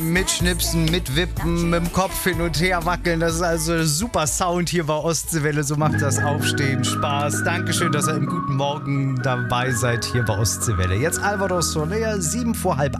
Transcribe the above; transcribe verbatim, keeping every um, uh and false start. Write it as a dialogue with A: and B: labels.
A: Mitschnipsen, mitwippen, mit dem Kopf hin und her wackeln. Das ist also super Sound hier bei Ostseewelle. So macht das Aufstehen Spaß. Dankeschön, dass ihr im guten Morgen dabei seid hier bei Ostseewelle. Jetzt Alvaro Soler, sieben vor halb